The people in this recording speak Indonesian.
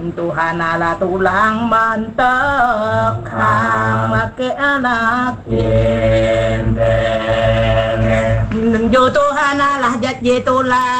Tuhan ala tulang mantek hang laki anak jendel. Tuhan ala jat je tulang